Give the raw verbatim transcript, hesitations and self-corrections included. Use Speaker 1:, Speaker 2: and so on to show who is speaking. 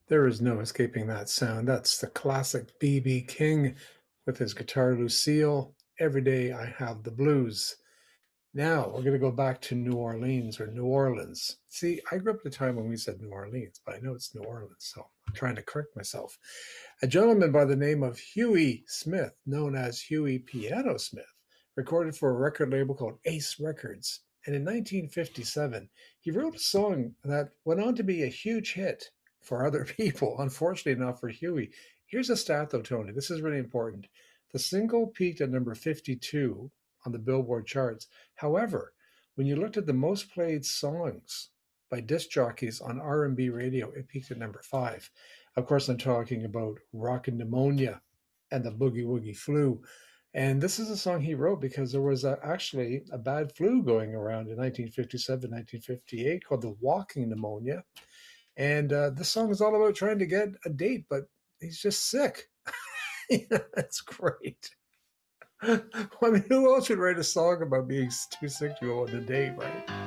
Speaker 1: There is no escaping that sound. That's the classic B B King with his guitar Lucille. Every day I have the blues. Now we're going to go back to New Orleans or New Orleans. See, I grew up at a time when we said New Orleans, but I know it's New Orleans, so I'm trying to correct myself. A gentleman by the name of Huey Smith, known as Huey Piano Smith, recorded for a record label called Ace Records. And in nineteen fifty-seven, he wrote a song that went on to be a huge hit for other people, unfortunately not for Huey. Here's a stat though, Tony. This is really important. The single peaked at number fifty-two on the Billboard charts. However, when you looked at the most played songs by disc jockeys on R and B radio, it peaked at number five. Of course, I'm talking about Rockin' Pneumonia and the Boogie Woogie Flu. And this is a song he wrote because there was a, actually a bad flu going around in nineteen fifty-seven, nineteen fifty-eight called the walking pneumonia. And uh, this song is all about trying to get a date, but he's just sick. That's great. I mean, who else would write a song about being too sick to go on a date, right?